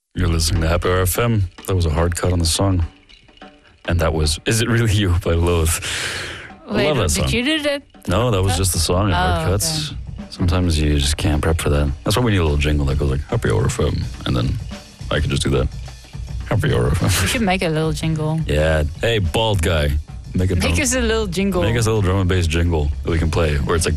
You're listening to Happy Hour FM. That was a hard cut on the song. And that was Is It Really You by Loath. I love that song. Did you do that? No, that was just the song in hard cuts. Okay. Sometimes you just can't prep for that. That's why we need a little jingle that goes like Happy Hour FM. And then I can just do that. Happy Hour FM. We should make a little jingle. Yeah. Hey, bald guy. Make us a little jingle. Make us a little drum and bass jingle that we can play where it's like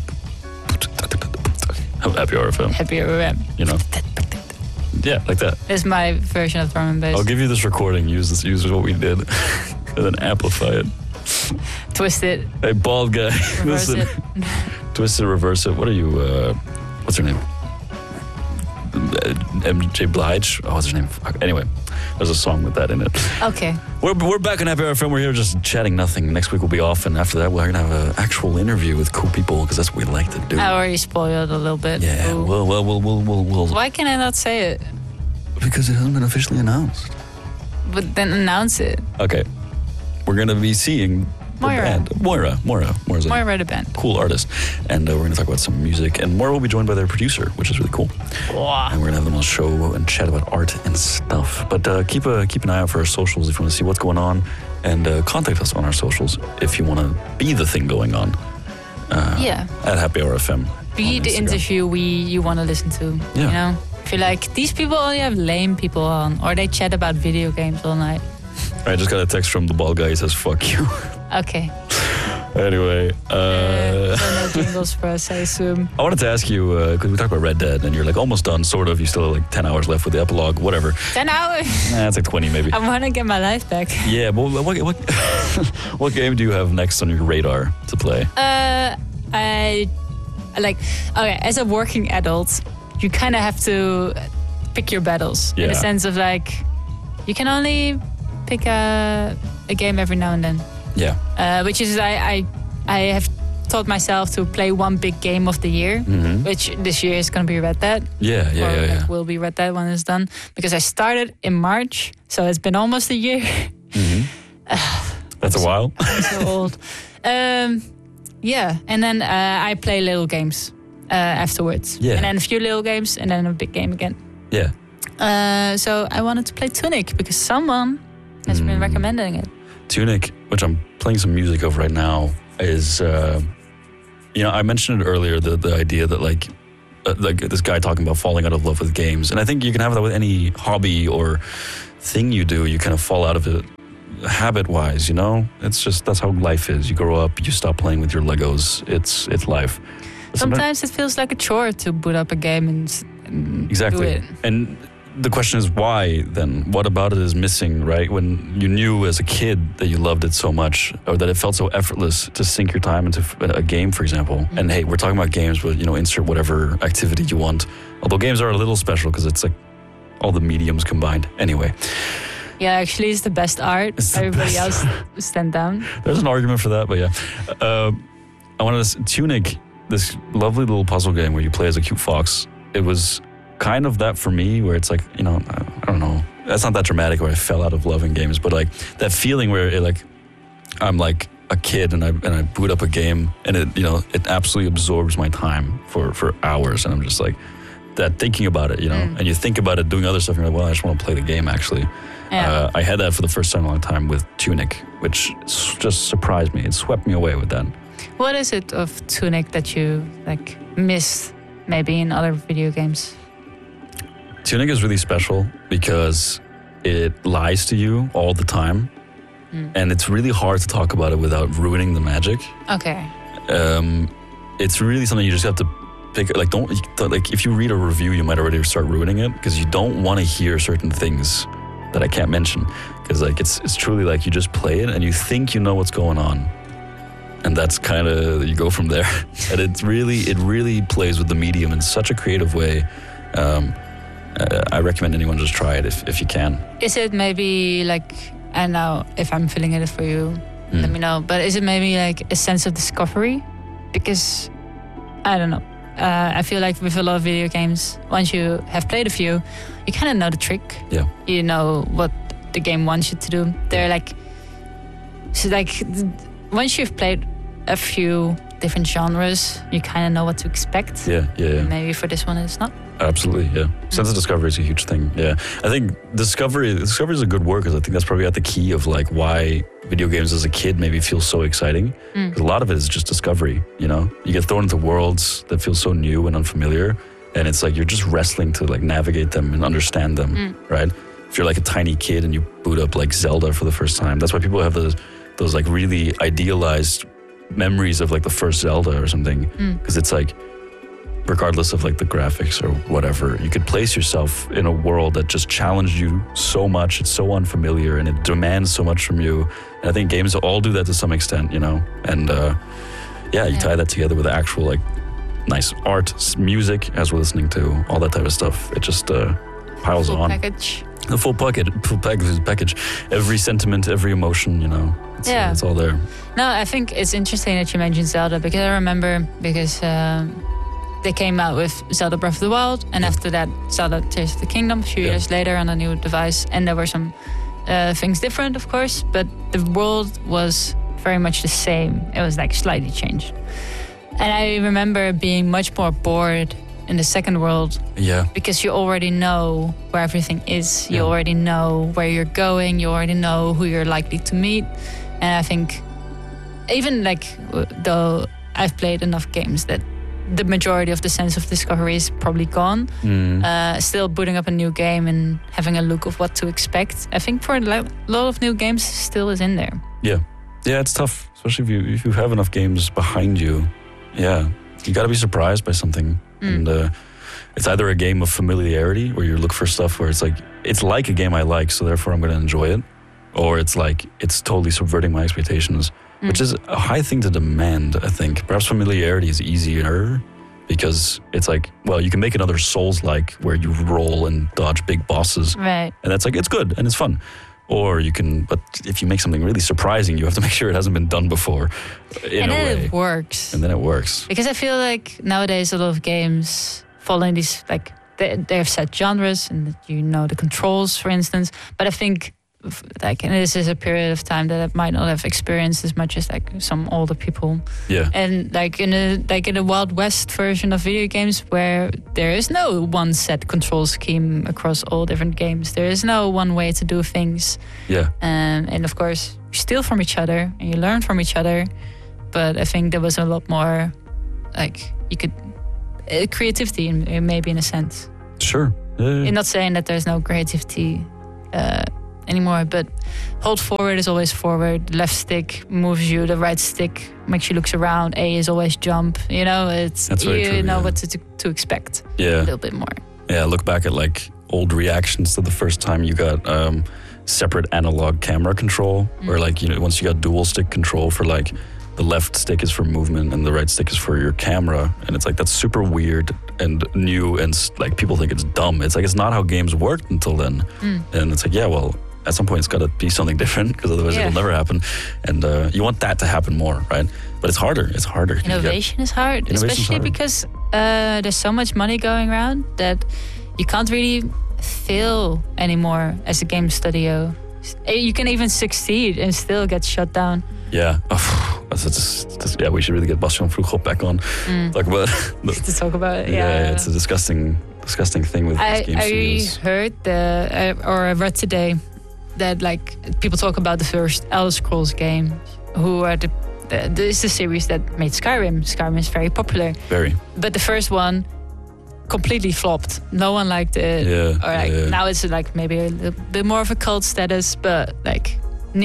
Happy Hour FM. Happy Hour FM. You know? Yeah, like that. That's my version of drum and bass. I'll give you this recording. Use what we did. And then amplify it. Twist it. Hey, bald guy. Reverse it. Twist it, reverse it. What are you, what's her name? MJ Blige? Oh, what's her name? Anyway, there's a song with that in it. Okay. We're back on Happy Hour FM. We're here just chatting nothing. Next week we'll be off, and after that we're going to have an actual interview with cool people, because that's what we like to do. I already spoiled a little bit. Yeah, we'll. Why can I not say it? Because it hasn't been officially announced. But then announce it. Okay. We're going to be seeing Moira. Band. Moira's Moira the band. Cool artist. And we're going to talk about some music. And Moira will be joined by their producer, which is really cool. Wow. And we're going to have them on the show and chat about art and stuff. But keep an eye out for our socials if you want to see what's going on. And contact us on our socials if you want to be the thing going on. At Happy Hour FM. Be the interview you want to listen to. Yeah. You know? If you're like, these people only have lame people on, or they chat about video games all night. I just got a text from the bald guy. He says, fuck you. Okay. Anyway. So no jingles for us, I assume. I wanted to ask you, because we talked about Red Dead, and you're like almost done, sort of. You still have like 10 hours left with the epilogue, whatever. 10 hours? Nah, it's like 20 maybe. I want to get my life back. Yeah, but what game do you have next on your radar to play? As a working adult, you kind of have to pick your battles. Yeah. In the sense of like, you can only pick a game every now and then. Yeah. Which is I have taught myself to play one big game of the year, which this year is going to be Red Dead. Yeah. Will be Red Dead when it's done, because I started in March, so it's been almost a year. That's a while. I'm so old. And then I play little games afterwards. Yeah. And then a few little games, and then a big game again. Yeah. So I wanted to play Tunic because someone has been recommending it. Tunic, which I'm playing some music of right now, is, I mentioned it earlier, the idea that like this guy talking about falling out of love with games. And I think you can have that with any hobby or thing you do. You kind of fall out of it habit-wise, you know? It's just, that's how life is. You grow up, you stop playing with your Legos. It's life. Sometimes it feels like a chore to boot up a game and exactly. do it. And the question is why then? What about it is missing, right? When you knew as a kid that you loved it so much, or that it felt so effortless to sink your time into a game, for example. And hey, we're talking about games, but insert whatever activity you want. Although games are a little special because it's like all the mediums combined. Anyway. Yeah, actually it's the best art. Everybody else stand down. There's an argument for that, but yeah. I wanted to Tunic, this lovely little puzzle game where you play as a cute fox. It was kind of that for me, where it's like, I don't know. That's not that dramatic where I fell out of loving games, but like that feeling where I'm like a kid and I boot up a game and it absolutely absorbs my time for hours, and I'm just like that thinking about it, and you think about it doing other stuff and you're like, well, I just want to play the game actually. Yeah. I had that for the first time in a long time with Tunic, which just surprised me. It swept me away with that. What is it of Tunic that you miss maybe in other video games? Tunic is really special because it lies to you all the time. And it's really hard to talk about it without ruining the magic. Okay. It's really something you just have to pick. If you read a review, you might already start ruining it because you don't want to hear certain things that I can't mention. Because it's truly like you just play it and you think you know what's going on. And that's kind of, you go from there. And it really plays with the medium in such a creative way. I recommend anyone just try it if you can. Is it maybe I don't know if I'm feeling it for you, let me know. But is it maybe a sense of discovery? Because, I don't know. I feel like with a lot of video games, once you have played a few, you kind of know the trick. Yeah. You know what the game wants you to do. They're once you've played a few different genres, you kind of know what to expect. Yeah. Maybe for this one it's not. Absolutely, yeah. Sense of discovery is a huge thing. Yeah, I think discovery is a good word because I think that's probably at the key of like why video games as a kid maybe feel so exciting. Because a lot of it is just discovery. You know, you get thrown into worlds that feel so new and unfamiliar, and it's like you're just wrestling to like navigate them and understand them, right? If you're like a tiny kid and you boot up like Zelda for the first time, that's why people have those like really idealized memories of like the first Zelda or something, because it's like, regardless of like the graphics or whatever, you could place yourself in a world that just challenged you so much. It's so unfamiliar and it demands so much from you. And I think games all do that to some extent, you know. And you tie that together with actual like nice art, music, as we're listening to, all that type of stuff. It just piles full on. package. The full package. Every sentiment, every emotion, you know. It's all there. No, I think it's interesting that you mentioned Zelda, because I remember they came out with Zelda Breath of the Wild, and after that Zelda Tears of the Kingdom a few years later on a new device, and there were some things different, of course, but the world was very much the same. It was like slightly changed. And I remember being much more bored in the second world. Yeah. Because you already know where everything is. You already know where you're going. You already know who you're likely to meet. And I think even like, though I've played enough games that the majority of the sense of discovery is probably gone, still booting up a new game and having a look of what to expect, I think for a lot of new games still is in there. Yeah. Yeah, it's tough, especially if you have enough games behind you. Yeah. You got to be surprised by something. And it's either a game of familiarity where you look for stuff where it's like a game I like, so therefore I'm going to enjoy it. Or it's like, it's totally subverting my expectations, which is a high thing to demand, I think. Perhaps familiarity is easier because it's like, well, you can make another Souls-like where you roll and dodge big bosses. Right. And that's like, it's good and it's fun. Or you can, but if you make something really surprising, you have to make sure it hasn't been done before in a way. And then it works. And then it works. Because I feel like nowadays a lot of games fall in these, like, they have set genres and you know the controls, for instance. But I think, like, and this is a period of time that I might not have experienced as much as like some older people. Yeah. And like in a Wild West version of video games where there is no one set control scheme across all different games. There is no one way to do things. Yeah. And of course you steal from each other and you learn from each other. But I think there was a lot more, like, you could creativity maybe in a sense. Sure. Yeah. You're not saying that there's no creativity anymore, but hold forward is always forward. Left stick moves you, the right stick makes you look around. A is always jump. You know, it's you know what to expect. Yeah, a little bit more. Yeah, look back at like old reactions to the first time you got separate analog camera control, where like, you know, once you got dual stick control for like the left stick is for movement and the right stick is for your camera, and it's like that's super weird and new, and like people think it's dumb. It's like it's not how games worked until then, and it's like, yeah, well, at some point it's got to be something different because otherwise it'll never happen. And you want that to happen more, right? But it's harder. It's harder. Innovation is hard, especially because there's so much money going around that you can't really fail anymore as a game studio. You can even succeed and still get shut down. Yeah. Yeah, we should really get Bas-Jan Vroegop back on. Talk about to talk about it. Yeah, it's a disgusting thing with these game studios. I heard I read today that like people talk about the first Elder Scrolls game, who are this is the series that made Skyrim. Skyrim is very popular. Very. But the first one completely flopped. No one liked it. Yeah. Or like now it's like maybe a little bit more of a cult status, but like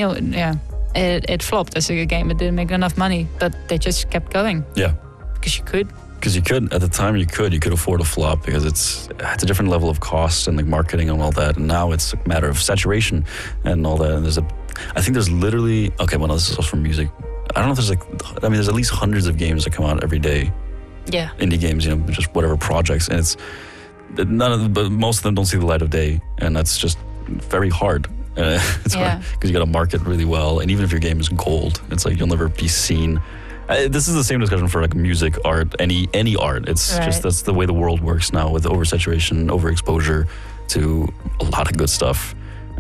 it flopped as a game. It didn't make enough money, but they just kept going. Yeah. Because you could. Because you could, at the time you could afford a flop because it's a different level of cost and like marketing and all that. And now it's a matter of saturation and all that. And I think there's literally, okay, well, no, this is also from music. I don't know if there's at least hundreds of games that come out every day. Yeah. Indie games, you know, just whatever projects. And but most of them don't see the light of day. And that's just very hard. It's hard because you got to market really well. And even if your game is gold, it's like you'll never be seen. This is the same discussion for like music, art, any art. It's just that's the way the world works now with oversaturation, overexposure to a lot of good stuff.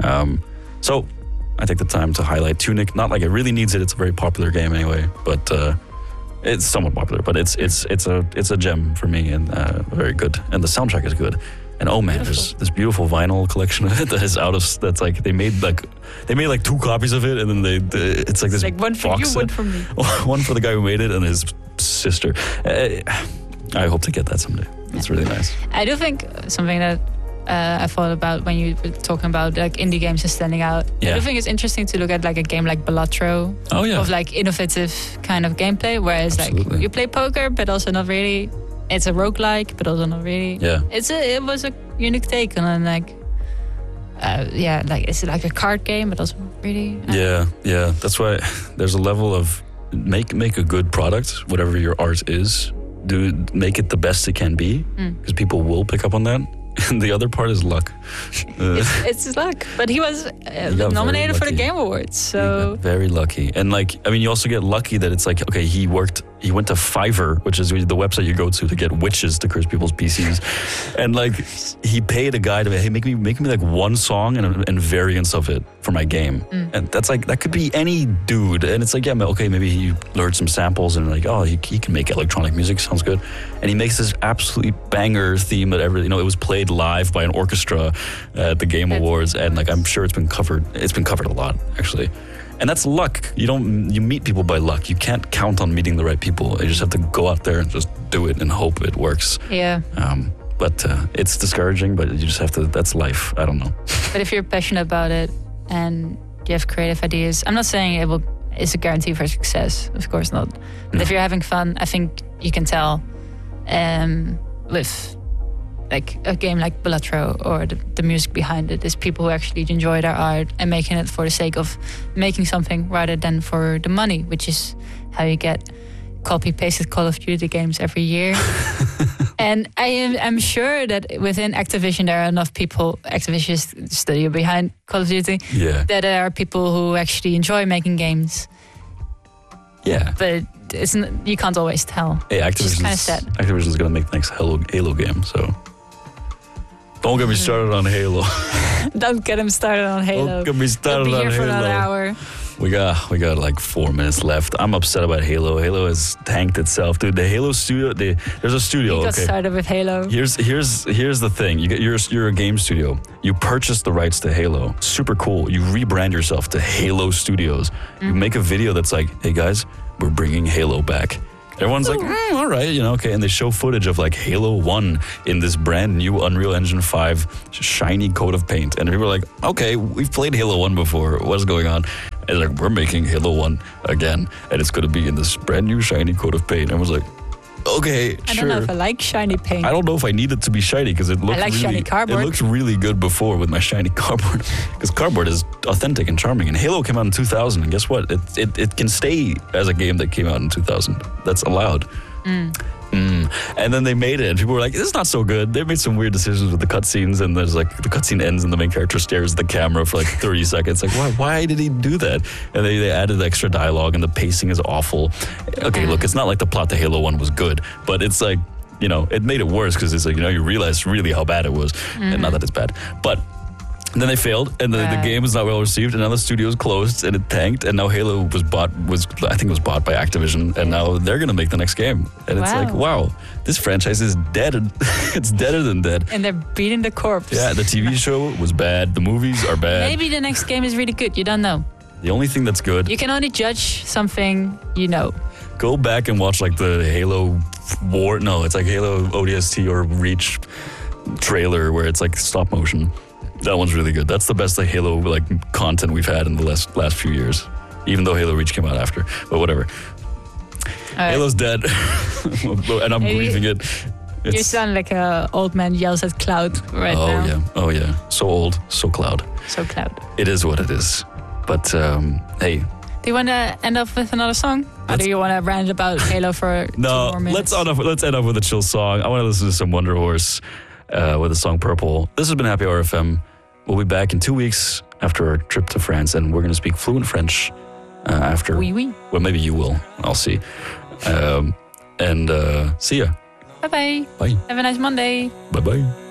So I take the time to highlight Tunic. Not like it really needs it. It's a very popular game anyway, but It's somewhat popular, but it's a gem for me and very good. And the soundtrack is good. And oh man, there's this beautiful vinyl collection of it that is that's like they made like 2 copies of it, and then it's like this one for box you, set. one for me. One for the guy who made it and his sister. I hope to get that someday. It's really nice. I do think something that I thought about when you were talking about like indie games and standing out. Yeah. I do think it's interesting to look at like a game like Balatro. Oh yeah. Of like innovative kind of gameplay, whereas Absolutely. like you play poker, but also not really. It's a roguelike, but also not really. Yeah. It was a unique take on like. Like it's like a card game, but also not really. Yeah. That's why there's a level of make a good product, whatever your art is. Make it the best it can be, because people will pick up on that. And the other part is luck. It's luck. But he was nominated for the Game Awards, so he got very lucky. And like, I mean, you also get lucky that it's like, okay, he went to Fiverr, which is the website you go to get witches to curse people's PCs, and like he paid a guy to hey make me like one song and variants of it for my game, and that's like that could be any dude, and it's like yeah, okay, maybe he learned some samples and like oh he can make electronic music, sounds good, and he makes this absolutely banger theme that it was played live by an orchestra at the Game Awards, and like I'm sure it's been covered a lot actually. And that's luck. You meet people by luck. You can't count on meeting the right people. You just have to go out there and just do it and hope it works. Yeah. But it's discouraging, but you just have to, that's life. I don't know. But if you're passionate about it and you have creative ideas, I'm not saying it's a guarantee for success. Of course not. But if you're having fun, I think you can tell with like a game like Balatro or the music behind it is people who actually enjoy their art and making it for the sake of making something rather than for the money, which is how you get copy-pasted Call of Duty games every year. And I'm sure that within Activision there are enough people, Activision's studio behind Call of Duty, that there are people who actually enjoy making games. Yeah. But you can't always tell. Hey, Activision's kind of sad. Activision's going to make the next Halo game, so... Don't get me started on Halo. Don't get him started on Halo. Don't get me started on Halo. We'll be here for another hour. We got like 4 minutes left. I'm upset about Halo. Halo has tanked itself, dude. The Halo studio, there's a studio. You got started with Halo. Here's the thing. You're a game studio. You purchase the rights to Halo. Super cool. You rebrand yourself to Halo Studios. You make a video that's like, hey guys, we're bringing Halo back. Everyone's like, all right, okay. And they show footage of like Halo 1 in this brand new Unreal Engine 5 shiny coat of paint. And people are like, okay, we've played Halo 1 before. What's going on? And like, we're making Halo 1 again. And it's going to be in this brand new shiny coat of paint. And I was like, okay, sure. I don't know if I like shiny paint. I don't know if I need it to be shiny because it looks shiny cardboard. It looked really good before with my shiny cardboard because cardboard is authentic and charming. And Halo came out in 2000, and guess what? It can stay as a game that came out in 2000. That's allowed. And then they made it, and people were like, "This is not so good." They made some weird decisions with the cutscenes, and there's like the cutscene ends, and the main character stares at the camera for like 30 seconds. Like, why did he do that? And they added extra dialogue, and the pacing is awful. Okay, look, it's not like the plot to Halo 1 was good, but it's like, it made it worse because it's like, you realize really how bad it was, and not that it's bad, but. And then they failed, and the game was not well received, and now the studio's closed, and it tanked, and now Halo was bought by Activision, and now they're going to make the next game. And it's like, wow, this franchise is dead. It's deader than dead. And they're beating the corpse. Yeah, the TV show was bad. The movies are bad. Maybe the next game is really good. You don't know. The only thing that's good... You can only judge something you know. Go back and watch like the Halo War... No, it's like Halo ODST or Reach trailer where it's like stop motion. That one's really good. That's the best like Halo like content we've had in the last few years. Even though Halo Reach came out after, but whatever. Halo's dead, and I'm grieving it. You sound like an old man yells at cloud right now. Oh yeah. So old, so cloud. So cloud. It is what it is. But hey. Do you want to end up with another song? Or do you want to rant about Halo for 2 more minutes? Let's end up with a chill song. I want to listen to some Wonder Horse. With the song Purple. This has been Happy Hour FM. We'll be back in 2 weeks after our trip to France, and we're going to speak fluent French after. Oui. Well, maybe you will. I'll see. And see ya. Bye-bye. Bye. Have a nice Monday. Bye-bye.